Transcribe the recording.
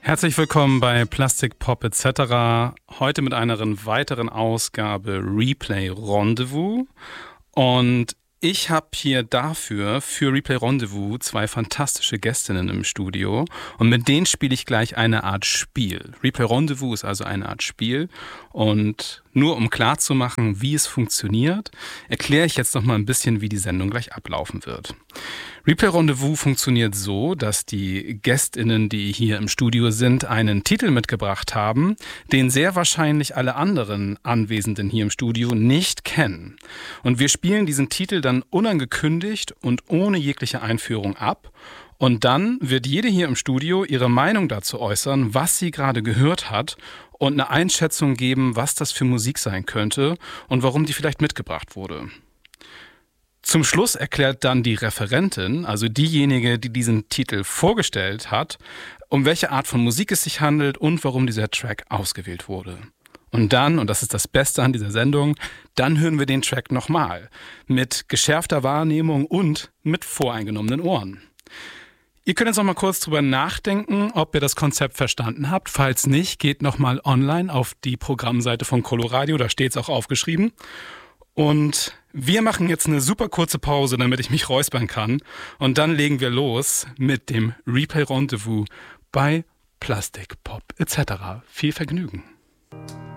Herzlich willkommen bei Plastik Pop etc. Heute mit einer weiteren Ausgabe Replay Rendezvous. Und ich habe hier für Replay Rendezvous 2 fantastische Gästinnen im Studio. Und mit denen spiele ich gleich eine Art Spiel. Replay Rendezvous ist also eine Art Spiel. Und nur um klarzumachen, wie es funktioniert, erkläre ich jetzt noch mal ein bisschen, wie die Sendung gleich ablaufen wird. Replay Rendezvous funktioniert so, dass die GästInnen, die hier im Studio sind, einen Titel mitgebracht haben, den sehr wahrscheinlich alle anderen Anwesenden hier im Studio nicht kennen. Und wir spielen diesen Titel dann unangekündigt und ohne jegliche Einführung ab. Und dann wird jede hier im Studio ihre Meinung dazu äußern, was sie gerade gehört hat und eine Einschätzung geben, was das für Musik sein könnte und warum die vielleicht mitgebracht wurde. Zum Schluss erklärt dann die Referentin, also diejenige, die diesen Titel vorgestellt hat, um welche Art von Musik es sich handelt und warum dieser Track ausgewählt wurde. Und dann, und das ist das Beste an dieser Sendung, dann hören wir den Track nochmal mit geschärfter Wahrnehmung und mit voreingenommenen Ohren. Ihr könnt jetzt noch mal kurz drüber nachdenken, ob ihr das Konzept verstanden habt. Falls nicht, geht noch mal online auf die Programmseite von Coloradio, da steht es auch aufgeschrieben. Und wir machen jetzt eine super kurze Pause, damit ich mich räuspern kann. Und dann legen wir los mit dem Replay Rendezvous bei Plastik Pop etc. Viel Vergnügen.